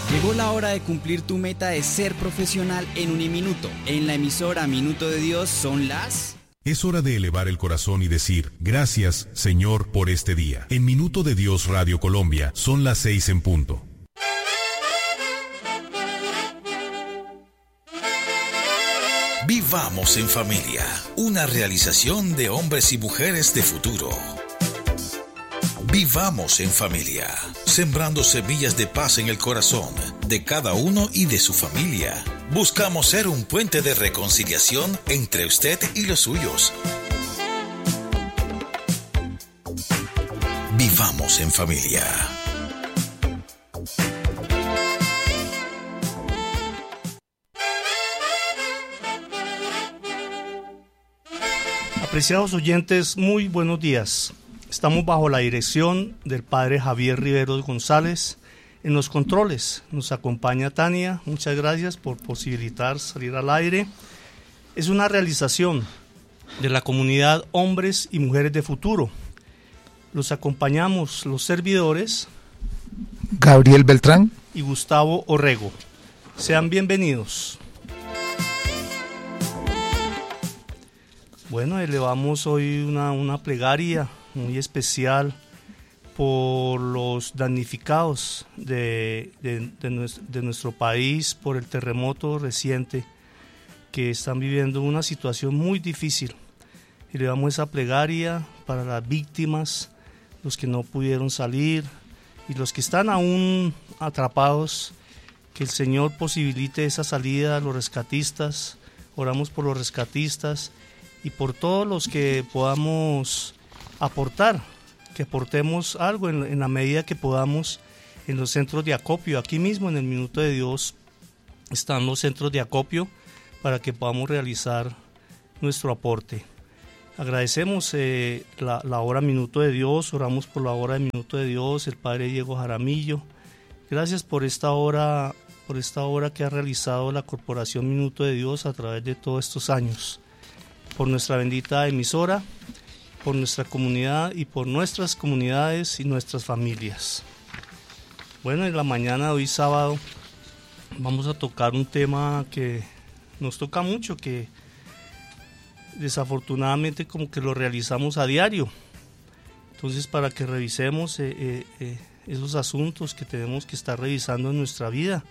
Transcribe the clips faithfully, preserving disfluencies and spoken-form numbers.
Llegó la hora de cumplir tu meta de ser profesional en Uniminuto. En la emisora Minuto de Dios son las... Es hora de elevar el corazón y decir, gracias, Señor, por este día. En Minuto de Dios Radio Colombia son las seis en punto. Vivamos en familia, una realización de hombres y mujeres de futuro. Vivamos en familia, sembrando semillas de paz en el corazón de cada uno y de su familia. Buscamos ser un puente de reconciliación entre usted y los suyos. Vivamos en familia. Apreciados oyentes, muy buenos días. Estamos bajo la dirección del Padre Javier Riveros González. En los controles nos acompaña Tania. Muchas gracias por posibilitar salir al aire. Es una realización de la comunidad Hombres y Mujeres de Futuro. Los acompañamos los servidores Gabriel Beltrán y Gustavo Orrego. Sean bienvenidos. Bueno, elevamos hoy una, una plegaria muy especial por los damnificados de, de, de, nuestro, de nuestro país por el terremoto reciente, que están viviendo una situación muy difícil. Elevamos esa plegaria para las víctimas, los que no pudieron salir y los que están aún atrapados, que el Señor posibilite esa salida a los rescatistas. Oramos por los rescatistas y por todos los que podamos aportar, que aportemos algo en, en la medida que podamos en los centros de acopio. Aquí mismo en el Minuto de Dios están los centros de acopio para que podamos realizar nuestro aporte. Agradecemos eh, la, la hora Minuto de Dios, oramos por la hora de Minuto de Dios, el Padre Diego Jaramillo. Gracias por esta hora, por esta hora que ha realizado la Corporación Minuto de Dios a través de todos estos años. Por nuestra bendita emisora, por nuestra comunidad y por nuestras comunidades y nuestras familias. Bueno, en la mañana de hoy sábado vamos a tocar un tema que nos toca mucho, que desafortunadamente como que lo realizamos a diario. Entonces, para que revisemos eh, eh, eh, esos asuntos que tenemos que estar revisando en nuestra vida.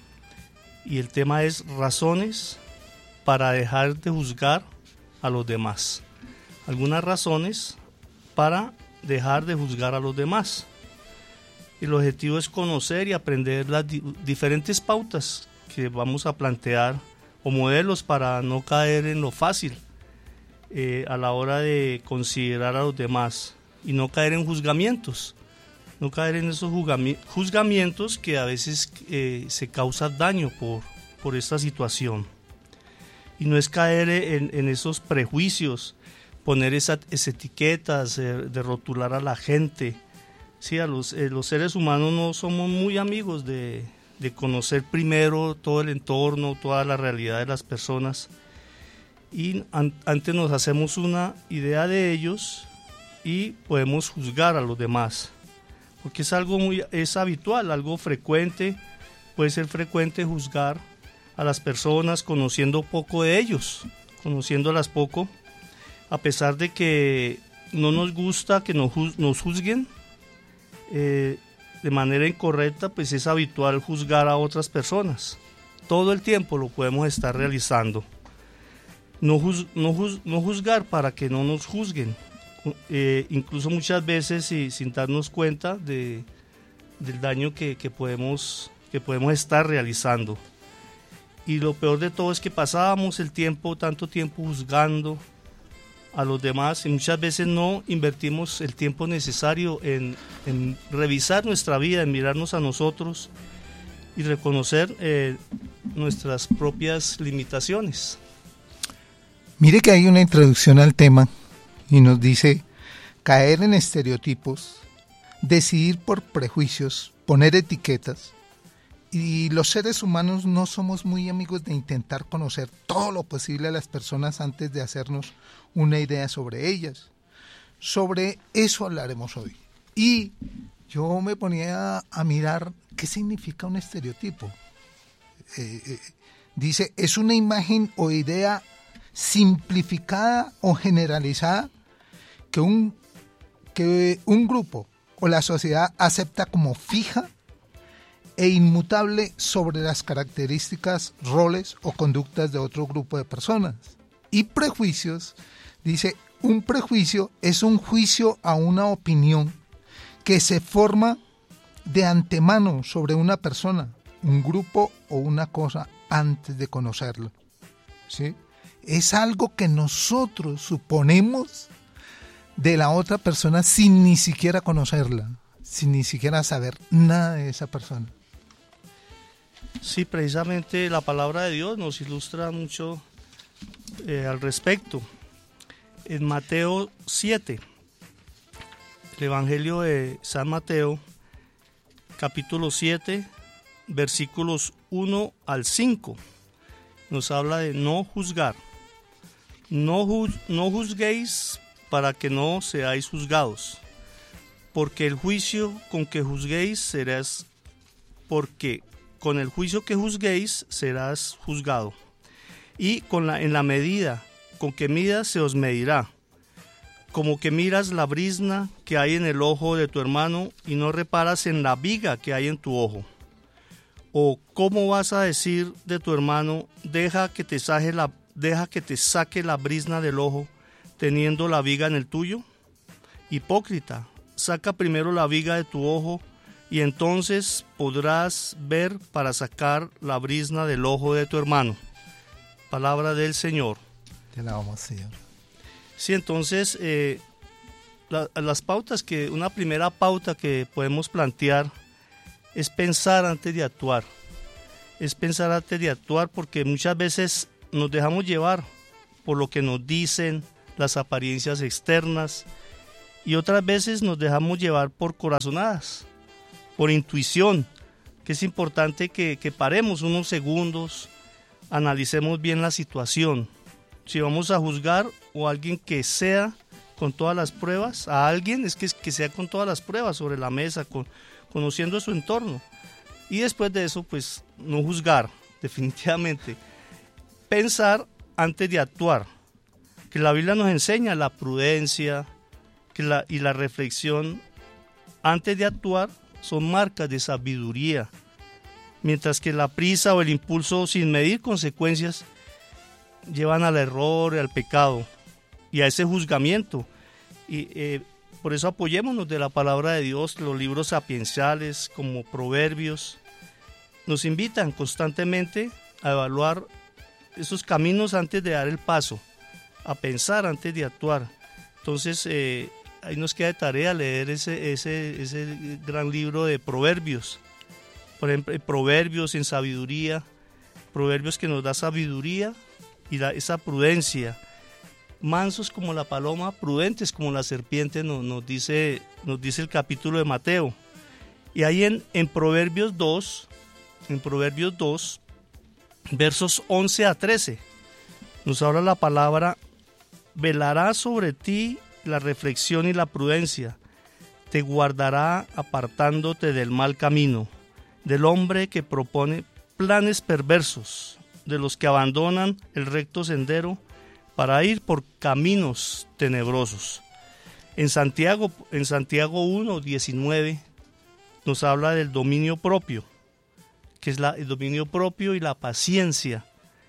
Y el tema es razones para dejar de juzgar a los demás. Algunas razones para dejar de juzgar a los demás. El objetivo es conocer y aprender las di- diferentes pautas que vamos a plantear o modelos para no caer en lo fácil eh, a la hora de considerar a los demás y no caer en juzgamientos, no caer en esos juzgami- juzgamientos que a veces eh, se causa daño por, por esta situación. Y no es caer en, en esos prejuicios, poner esas, esas etiquetas, eh, de rotular a la gente. Sí, a los, eh, los seres humanos no somos muy amigos de, de conocer primero todo el entorno, toda la realidad de las personas. Y an, antes nos hacemos una idea de ellos y podemos juzgar a los demás. Porque es algo muy, es habitual, algo frecuente, puede ser frecuente juzgar a las personas conociendo poco de ellos, conociéndolas poco, a pesar de que no nos gusta que nos, nos juzguen eh, de manera incorrecta, pues es habitual juzgar a otras personas. Todo el tiempo lo podemos estar realizando. No, juz, no, juz, no juzgar para que no nos juzguen, eh, incluso muchas veces y sin darnos cuenta de, del daño que, que, podemos, que podemos estar realizando. Y lo peor de todo es que pasábamos el tiempo, tanto tiempo juzgando a los demás y muchas veces no invertimos el tiempo necesario en, en revisar nuestra vida, en mirarnos a nosotros y reconocer eh, nuestras propias limitaciones. Mire que hay una introducción al tema y nos dice caer en estereotipos, decidir por prejuicios, poner etiquetas. Y los seres humanos no somos muy amigos de intentar conocer todo lo posible a las personas antes de hacernos una idea sobre ellas. Sobre eso hablaremos hoy. Y yo me ponía a mirar qué significa un estereotipo. Eh, eh, dice, es una imagen o idea simplificada o generalizada que un, que un grupo o la sociedad acepta como fija e inmutable sobre las características, roles o conductas de otro grupo de personas. Y prejuicios, dice, un prejuicio es un juicio a una opinión que se forma de antemano sobre una persona, un grupo o una cosa antes de conocerlo. ¿Sí? Es algo que nosotros suponemos de la otra persona sin ni siquiera conocerla, sin ni siquiera saber nada de esa persona. Sí, precisamente la palabra de Dios nos ilustra mucho eh, al respecto. En Mateo siete, el Evangelio de San Mateo, capítulo siete, versículos uno al cinco, nos habla de no juzgar. No, ju- no juzguéis para que no seáis juzgados, porque el juicio con que juzguéis serás, porque con el juicio que juzguéis serás juzgado, y con la, en la medida con que midas se os medirá. Como que miras la brizna que hay en el ojo de tu hermano y no reparas en la viga que hay en tu ojo. O cómo vas a decir de tu hermano, deja que te saque la, deja que te saque la brizna del ojo, teniendo la viga en el tuyo. Hipócrita, saca primero la viga de tu ojo, y entonces podrás ver para sacar la brizna del ojo de tu hermano. Palabra del Señor. Te alabamos, Señor. Sí, entonces eh, la, las pautas que, una primera pauta que podemos plantear es pensar antes de actuar. Es pensar antes de actuar porque muchas veces nos dejamos llevar por lo que nos dicen, las apariencias externas, y otras veces nos dejamos llevar por corazonadas, por intuición, que es importante que, que paremos unos segundos, analicemos bien la situación. Si vamos a juzgar o a alguien que sea con todas las pruebas, a alguien es que, que sea con todas las pruebas sobre la mesa, con, conociendo su entorno. Y después de eso, pues no juzgar, definitivamente. Pensar antes de actuar, que la Biblia nos enseña la prudencia que la, y la reflexión antes de actuar son marcas de sabiduría, mientras que la prisa o el impulso sin medir consecuencias llevan al error, al pecado y a ese juzgamiento. Y eh, por eso apoyémonos de la palabra de Dios. Los libros sapienciales como Proverbios nos invitan constantemente a evaluar esos caminos antes de dar el paso, a pensar antes de actuar. Entonces eh, ahí nos queda de tarea leer ese, ese, ese gran libro de Proverbios. Por ejemplo, Proverbios en sabiduría, Proverbios que nos da sabiduría y da esa prudencia. Mansos como la paloma, prudentes como la serpiente, nos, nos, dice, nos dice el capítulo de Mateo. Y ahí en, en Proverbios dos, en Proverbios dos, versos once a trece, nos habla la palabra: velará sobre ti la reflexión y la prudencia, te guardará apartándote del mal camino, del hombre que propone planes perversos, de los que abandonan el recto sendero para ir por caminos tenebrosos. En Santiago, en Santiago uno, diecinueve, nos habla del dominio propio, que es la, el dominio propio y la paciencia,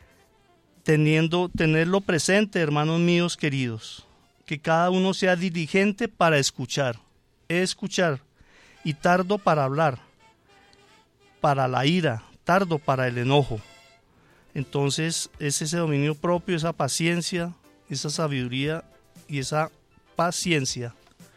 teniendo, tenerlo presente, hermanos míos queridos, que cada uno sea diligente para escuchar, escuchar, y tardo para hablar, para la ira, tardo para el enojo. Entonces es ese dominio propio, esa paciencia, esa sabiduría y esa paciencia.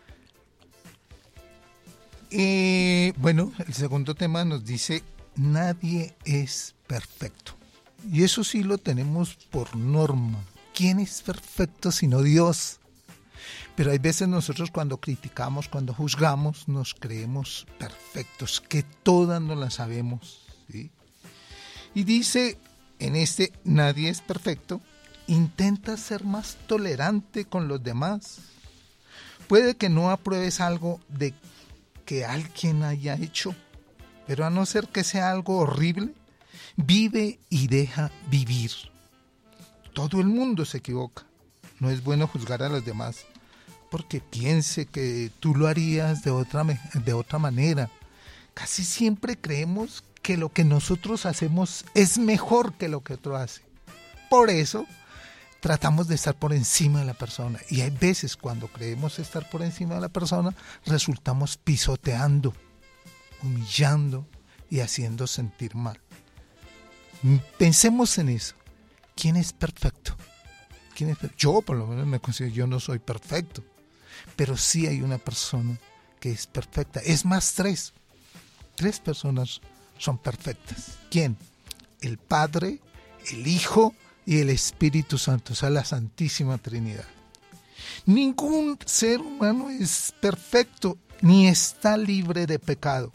Y bueno, el segundo tema nos dice: nadie es perfecto. Y eso sí lo tenemos por norma. ¿Quién es perfecto sino Dios? Pero hay veces nosotros cuando criticamos, cuando juzgamos, nos creemos perfectos, que todas nos las sabemos, ¿sí? Y dice en este nadie es perfecto, intenta ser más tolerante con los demás. Puede que no apruebes algo de que alguien haya hecho, pero a no ser que sea algo horrible, vive y deja vivir. Todo el mundo se equivoca. No es bueno juzgar a los demás porque piense que tú lo harías de otra, de otra manera. Casi siempre creemos que lo que nosotros hacemos es mejor que lo que otro hace. Por eso tratamos de estar por encima de la persona. Y hay veces cuando creemos estar por encima de la persona, resultamos pisoteando, humillando y haciendo sentir mal. Pensemos en eso. ¿Quién es perfecto? ¿Quién es perfecto? Yo por lo menos me considero, yo no soy perfecto. Pero sí hay una persona que es perfecta. Es más, tres. Tres personas son perfectas. ¿Quién? El Padre, el Hijo y el Espíritu Santo, o sea, la Santísima Trinidad. Ningún ser humano es perfecto ni está libre de pecado.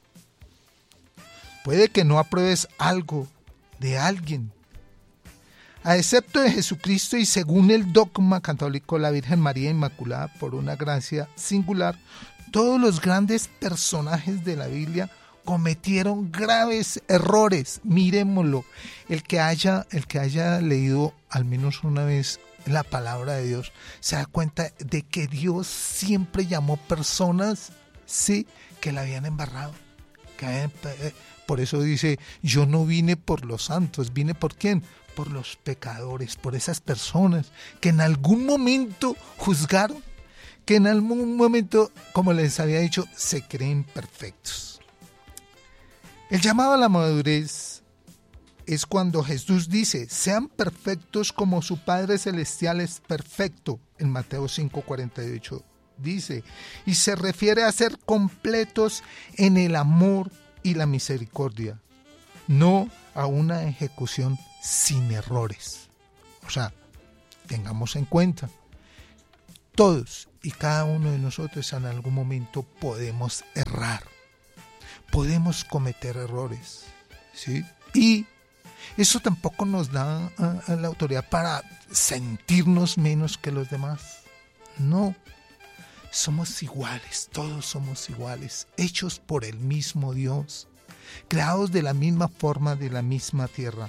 Puede que no apruebes algo de alguien, a excepto de Jesucristo y según el dogma católico, la Virgen María Inmaculada, por una gracia singular, todos los grandes personajes de la Biblia cometieron graves errores. Miremoslo, el que haya, el que haya leído al menos una vez la palabra de Dios, se da cuenta de que Dios siempre llamó personas, sí, que la habían embarrado. Que habían, por eso dice, yo no vine por los santos, vine por ¿quién? Por los pecadores, por esas personas que en algún momento juzgaron, que en algún momento, como les había dicho, se creen perfectos. El llamado a la madurez es cuando Jesús dice, sean perfectos como su Padre Celestial es perfecto, en Mateo cinco cuarenta y ocho dice, y se refiere a ser completos en el amor y la misericordia, no a una ejecución sin errores. O sea, tengamos en cuenta, todos y cada uno de nosotros en algún momento podemos errar, podemos cometer errores, ¿sí? Y eso tampoco nos da uh, la autoridad para sentirnos menos que los demás. No, somos iguales, todos somos iguales, hechos por el mismo Dios, creados de la misma forma, de la misma tierra.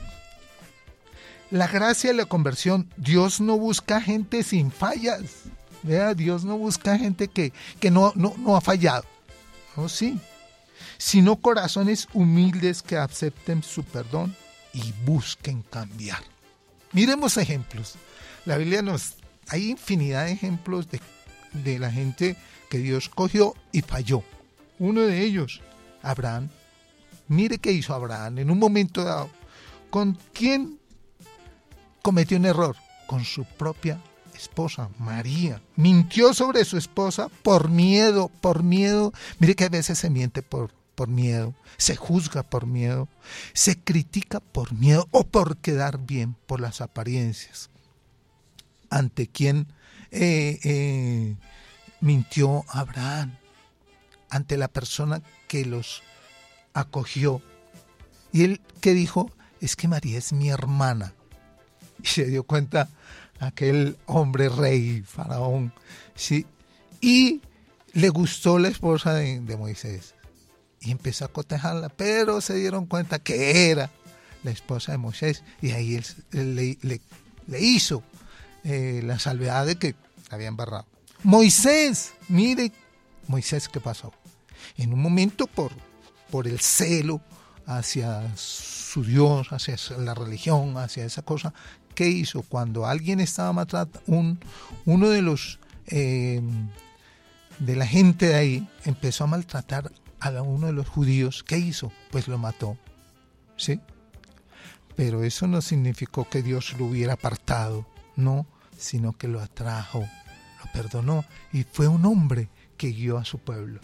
La gracia y la conversión, Dios no busca gente sin fallas. Vea, Dios no busca gente que, que no, no, no ha fallado, no, sí, sino corazones humildes que acepten su perdón y busquen cambiar. Miremos ejemplos. La Biblia nos, hay infinidad de ejemplos de, de la gente que Dios cogió y falló. Uno de ellos, Abraham. Mire qué hizo Abraham en un momento dado. ¿Con quién cometió un error? Con su propia esposa, María. Mintió sobre su esposa por miedo, por miedo. Mire que a veces se miente por, por miedo, se juzga por miedo, se critica por miedo o por quedar bien, por las apariencias. ¿Ante quién eh, eh, mintió Abraham? Ante la persona que los acogió. Y él que dijo, es que María es mi hermana. Y se dio cuenta aquel hombre rey, faraón, ¿sí? Y le gustó la esposa de, de Moisés. Y empezó a cotejarla, pero se dieron cuenta que era la esposa de Moisés. Y ahí él, él le, le, le hizo eh, la salvedad de que la había embarrado. Moisés, mire, Moisés, ¿qué pasó? En un momento por, por el celo hacia su Dios, hacia la religión, hacia esa cosa, ¿qué hizo? Cuando alguien estaba maltratando, un, uno de los eh, de la gente de ahí empezó a maltratar a uno de los judíos, ¿qué hizo? Pues lo mató, ¿sí? Pero eso no significó que Dios lo hubiera apartado, no, sino que lo atrajo, lo perdonó y fue un hombre que guió a su pueblo.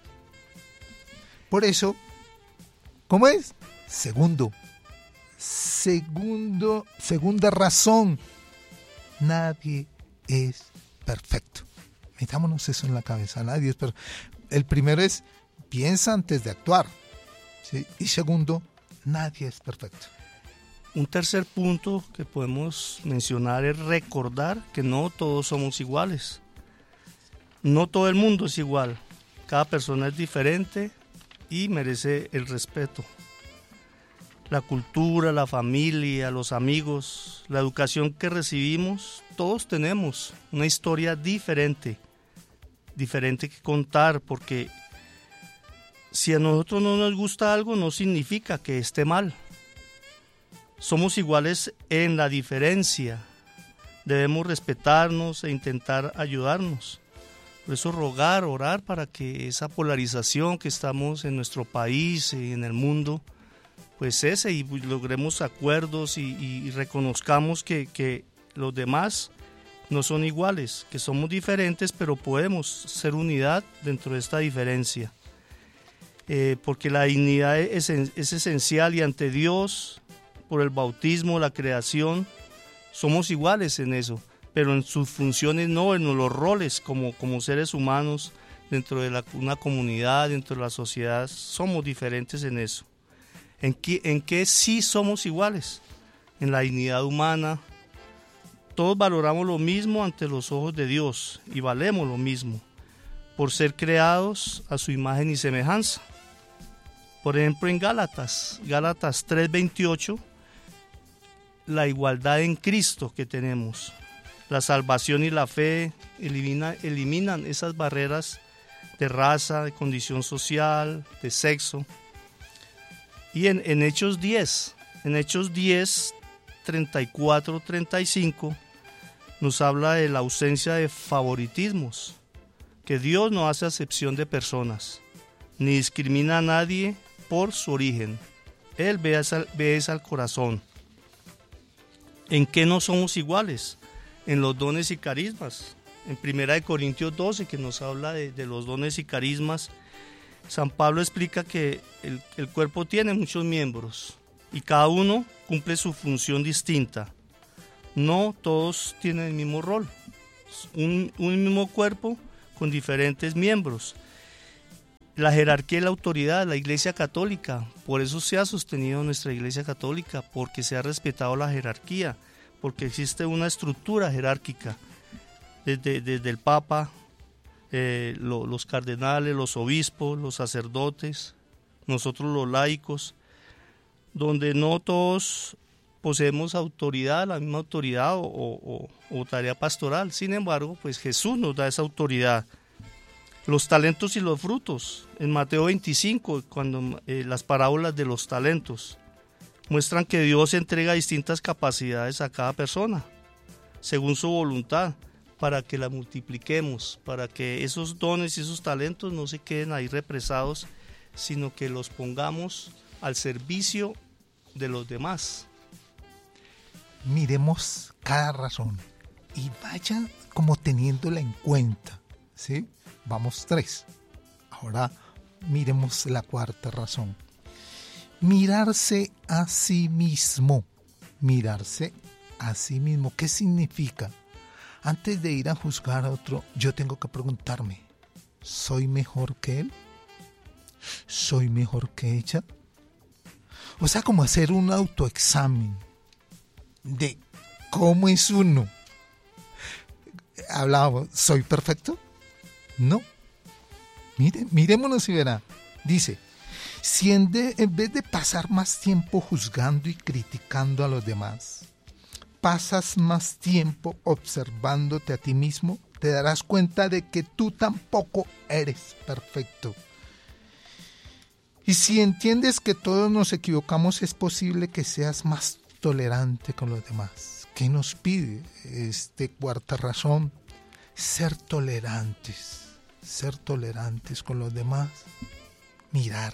Por eso, ¿cómo es? Segundo, segundo, segunda razón, nadie es perfecto. Metámonos eso en la cabeza, nadie es perfecto. El primero es, piensa antes de actuar, ¿sí? Y segundo, nadie es perfecto. Un tercer punto que podemos mencionar es recordar que no todos somos iguales. No todo el mundo es igual. Cada persona es diferente y merece el respeto. La cultura, la familia, los amigos, la educación que recibimos, todos tenemos una historia diferente, diferente que contar, porque si a nosotros no nos gusta algo, no significa que esté mal. Somos iguales en la diferencia. Debemos respetarnos e intentar ayudarnos. Por eso rogar, orar para que esa polarización que estamos en nuestro país y en el mundo, pues cese y logremos acuerdos y, y reconozcamos que, que los demás no son iguales, que somos diferentes, pero podemos ser unidad dentro de esta diferencia. Eh, porque la dignidad es, es esencial y ante Dios, por el bautismo, la creación, somos iguales en eso, pero en sus funciones no, en los roles como, como seres humanos dentro de la, una comunidad, dentro de la sociedad, somos diferentes en eso. ¿En qué, en qué sí somos iguales? En la dignidad humana. Todos valoramos lo mismo ante los ojos de Dios y valemos lo mismo por ser creados a su imagen y semejanza. Por ejemplo, en Gálatas, Gálatas tres veintiocho, la igualdad en Cristo que tenemos. La salvación y la fe elimina, eliminan esas barreras de raza, de condición social, de sexo. Y en, en Hechos diez, en Hechos diez, treinta y cuatro, treinta y cinco, nos habla de la ausencia de favoritismos, que Dios no hace acepción de personas, ni discrimina a nadie por su origen. Él ve esa, ve esa al corazón. ¿En qué no somos iguales? En los dones y carismas. En primera de Corintios doce, que nos habla de, de los dones y carismas, San Pablo explica que el, el cuerpo tiene muchos miembros y cada uno cumple su función distinta. No todos tienen el mismo rol. Un, un mismo cuerpo con diferentes miembros. La jerarquía y la autoridad de la Iglesia Católica, por eso se ha sostenido nuestra Iglesia Católica, porque se ha respetado la jerarquía, porque existe una estructura jerárquica, desde, desde el Papa, eh, lo, los cardenales, los obispos, los sacerdotes, nosotros los laicos, donde no todos poseemos autoridad, la misma autoridad o, o, o tarea pastoral. Sin embargo, pues Jesús nos da esa autoridad. Los talentos y los frutos. En Mateo veinticinco, cuando eh, las parábolas de los talentos muestran que Dios entrega distintas capacidades a cada persona, según su voluntad, para que la multipliquemos, para que esos dones y esos talentos no se queden ahí represados, sino que los pongamos al servicio de los demás. Miremos cada razón y vaya como teniéndola en cuenta, ¿sí? Vamos tres. Ahora miremos la cuarta razón. Mirarse a sí mismo. Mirarse a sí mismo. ¿Qué significa? Antes de ir a juzgar a otro, yo tengo que preguntarme, ¿soy mejor que él? ¿Soy mejor que ella? O sea, como hacer un autoexamen de cómo es uno. Hablábamos, ¿soy perfecto? No. Mire, mirémonos y verá. Dice, si en, de, en vez de pasar más tiempo juzgando y criticando a los demás, pasas más tiempo observándote a ti mismo, te darás cuenta de que tú tampoco eres perfecto. Y si entiendes que todos nos equivocamos, es posible que seas más tolerante con los demás. ¿Qué nos pide esta cuarta razón? Ser tolerantes. Ser tolerantes con los demás. Mirar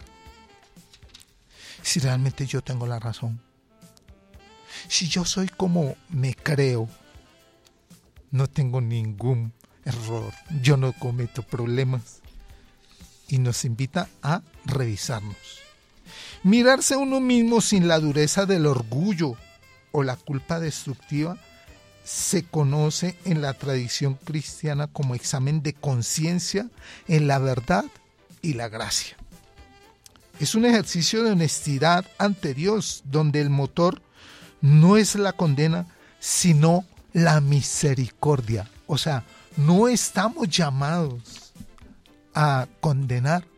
si realmente yo tengo la razón. Si yo soy como me creo, no tengo ningún error, yo no cometo problemas. Y nos invita a revisarnos. Mirarse a uno mismo sin la dureza del orgullo o la culpa destructiva se conoce en la tradición cristiana como examen de conciencia en la verdad y la gracia. Es un ejercicio de honestidad ante Dios, donde el motor no es la condena, sino la misericordia. O sea, no estamos llamados a condenar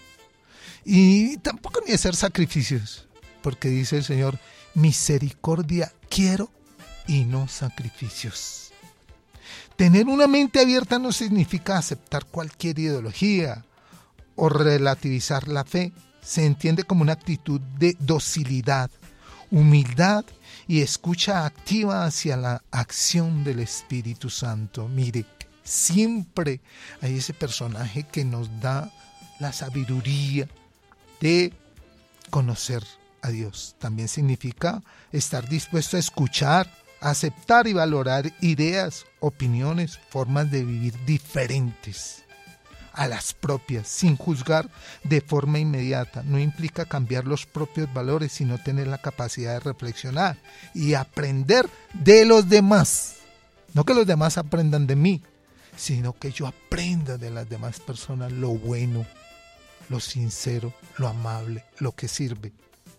y tampoco ni hacer sacrificios, porque dice el Señor, misericordia quiero y no sacrificios. Tener una mente abierta no significa aceptar cualquier ideología o relativizar la fe. Se entiende como una actitud de docilidad, humildad y escucha activa hacia la acción del Espíritu Santo. Mire, siempre hay ese personaje que nos da la sabiduría de conocer a Dios. También significa estar dispuesto a escuchar, aceptar y valorar ideas, opiniones, formas de vivir diferentes a las propias, sin juzgar de forma inmediata. No implica cambiar los propios valores, sino tener la capacidad de reflexionar y aprender de los demás. No que los demás aprendan de mí, sino que yo aprenda de las demás personas lo bueno, lo sincero, lo amable, lo que sirve.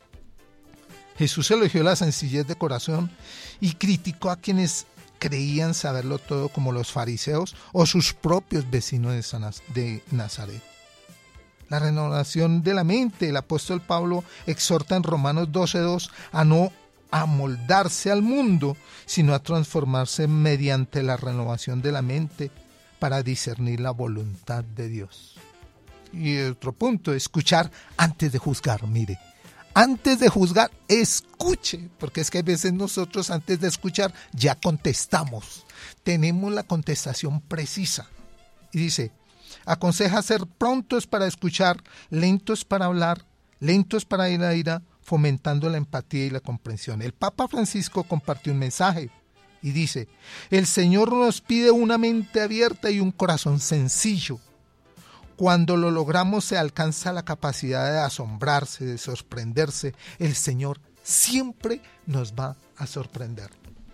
Jesús elogió la sencillez de corazón y criticó a quienes creían saberlo todo, como los fariseos o sus propios vecinos de Nazaret. La renovación de la mente. El apóstol Pablo exhorta en Romanos doce dos a no amoldarse al mundo, sino a transformarse mediante la renovación de la mente para discernir la voluntad de Dios. Y otro punto, escuchar antes de juzgar. Mire, antes de juzgar, escuche, porque es que a veces nosotros antes de escuchar ya contestamos. Tenemos la contestación precisa. Y dice, aconseja ser prontos para escuchar, lentos para hablar, lentos para ir a ira, fomentando la empatía y la comprensión. El Papa Francisco compartió un mensaje y dice, el Señor nos pide una mente abierta y un corazón sencillo. Cuando lo logramos se alcanza la capacidad de asombrarse, de sorprenderse. El Señor siempre nos va a sorprender.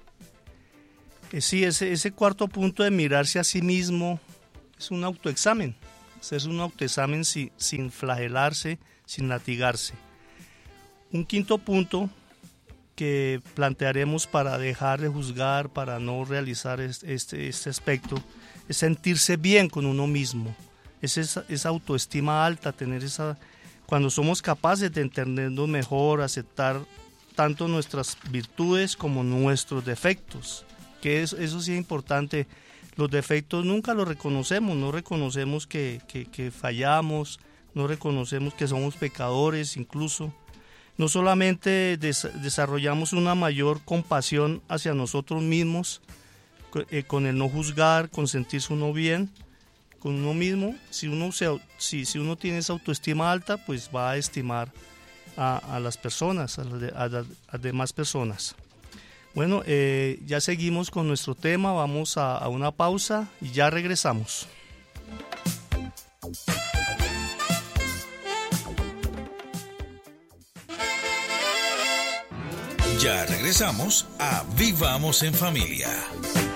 Sí, ese, ese cuarto punto de mirarse a sí mismo es un autoexamen. Es un autoexamen sin, sin flagelarse, sin latigarse. Un quinto punto que plantearemos para dejar de juzgar, para no realizar este, este, este aspecto, es sentirse bien con uno mismo. Es esa, esa autoestima alta, tener esa, cuando somos capaces de entendernos mejor, aceptar tanto nuestras virtudes como nuestros defectos, que es, eso sí es importante. Los defectos nunca los reconocemos, no reconocemos que, que, que fallamos, no reconocemos que somos pecadores incluso. No solamente des, desarrollamos una mayor compasión hacia nosotros mismos, eh, con el no juzgar, con sentirse uno bien, con uno mismo. Si uno, se, si, si uno tiene esa autoestima alta, pues va a estimar a, a las personas, a las, a las, a las demás personas. Bueno, eh, ya seguimos con nuestro tema, vamos a, a una pausa y ya regresamos. Ya regresamos a Vivamos en Familia.